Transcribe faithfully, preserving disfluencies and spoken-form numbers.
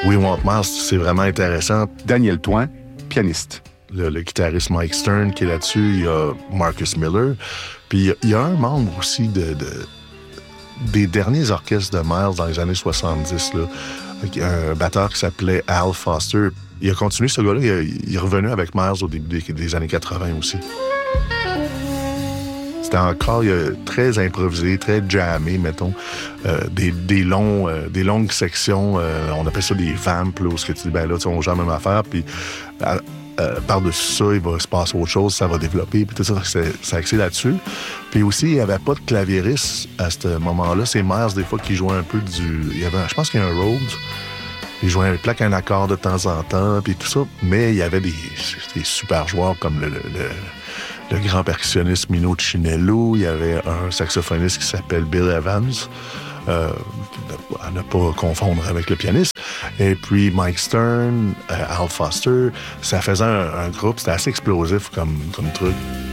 We Want Miles, c'est vraiment intéressant. Daniel Thoin, pianiste. Le, le guitariste Mike Stern qui est là-dessus, il y a Marcus Miller. Puis il y a un membre aussi de, de, des derniers orchestres de Miles dans les années soixante-dix, là, un batteur qui s'appelait Al Foster. Il a continué, ce gars-là, il, a, il est revenu avec Miles au début des, des années quatre-vingt aussi. C'était encore il a, très improvisé, très jammé, mettons. Euh, des, des, longs, euh, des longues sections, euh, on appelle ça des vamps, là, où ce que tu dis, ben là, on joue la même affaire, puis euh, euh, par-dessus ça, il va se passer autre chose, ça va développer, puis tout ça, c'est, c'est axé là-dessus. Puis aussi, il n'y avait pas de claviériste à ce moment-là. C'est Miles, des fois, qui jouait un peu du... Il y avait, un, je pense qu'il y a un Rhodes. Il jouait un plaque un accord de temps en temps, puis tout ça. Mais il y avait des, des super joueurs comme le, le, le, le grand percussionniste Mino Chinello. Il y avait un saxophoniste qui s'appelle Bill Evans, euh, à ne pas confondre avec le pianiste. Et puis Mike Stern, euh, Al Foster. Ça faisait un, un groupe, c'était assez explosif comme, comme truc.